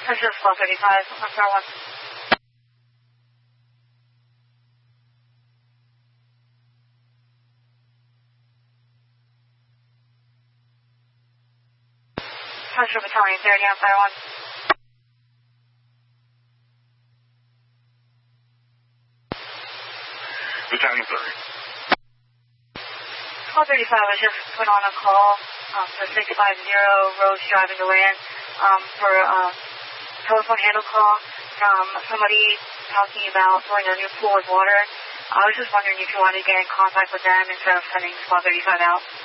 This is 1235. I'm sorry, 1. Central Battalion 30 on Fire 1. Battalion 30. 1235 was just put on a call for 650 Rose driving to land for a telephone handle call from somebody talking about filling a new pool with water. I was just wondering if you wanted to get in contact with them instead of sending 1235 out.